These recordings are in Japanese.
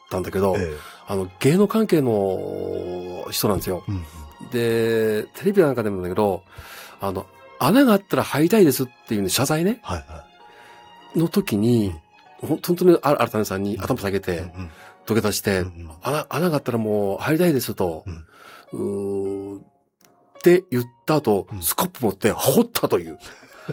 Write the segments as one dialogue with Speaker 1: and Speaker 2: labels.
Speaker 1: たんだけど、芸能関係の人なんですよ。で、テレビなんかでもだけど、穴があったら入りたいですっていうね、謝罪ね。の時に、本当に新谷さんに頭下げて、土下座して、穴があったらもう入りたいですと、って言った後、スコップ持って掘ったという。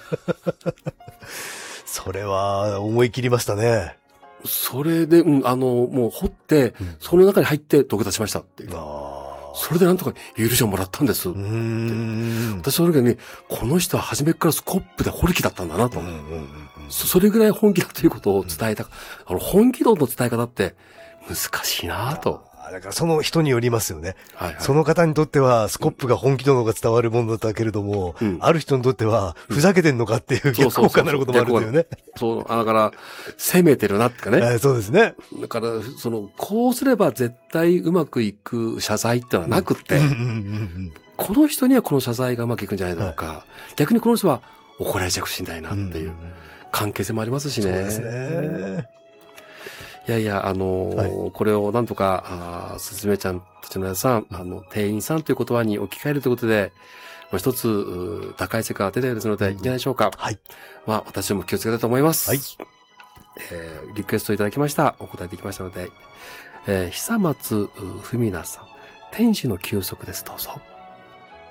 Speaker 2: それは思い切りましたね。
Speaker 1: それで、もう掘って、その中に入って土下座しましたっていう。それでなんとか許しをもらったんですって。私その時に、この人は初めからスコップで掘る気だったんだなと。それぐらい本気だということを伝えた。本気度の伝え方って難しいなと。
Speaker 2: だからその人によりますよね。その方にとってはスコップが本気度の方が伝わるものだったけれども、ある人にとってはふざけてんのかっていう逆効果になることもあるんだよね。
Speaker 1: そう、だから、攻めてるなってかね。
Speaker 2: そうですね。
Speaker 1: だから、こうすれば絶対うまくいく謝罪ってのはなくって、この人にはこの謝罪がうまくいくんじゃないだろうか。逆にこの人は怒られちゃうしんないなっていう関係性もありますしね。
Speaker 2: そうですね。
Speaker 1: いやいや、これをなんとか、すずめちゃんたちの皆さん、店員さんという言葉に置き換えるということで、一つ、高い世界が出たようですので、いいんじゃないでしょうか。私も気をつけたいと思います。リクエストいただきました。お答えできましたので、久松文奈さん、天使の休息です。どうぞ。